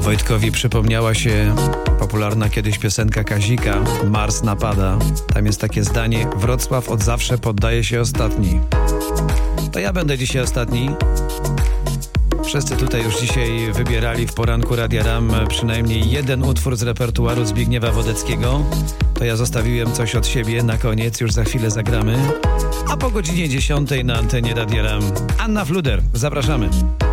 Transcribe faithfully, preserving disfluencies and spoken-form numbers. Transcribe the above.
Wojtkowi przypomniała się popularna kiedyś piosenka Kazika Mars napada. Tam jest takie zdanie: Wrocław od zawsze poddaje się ostatni. To ja będę dzisiaj ostatni. Wszyscy tutaj już dzisiaj wybierali w poranku Radia Ram przynajmniej jeden utwór z repertuaru Zbigniewa Wodeckiego. To ja zostawiłem coś od siebie na koniec, już za chwilę zagramy. A po godzinie dziesiątej na antenie Radia Ram Anna Fluder. Zapraszamy.